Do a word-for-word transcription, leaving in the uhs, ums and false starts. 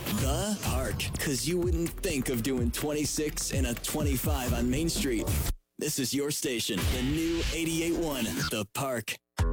The Park, because you wouldn't think of doing twenty-six and a twenty-five on Main Street. This is your station, the new eighty-eight point one, The Park.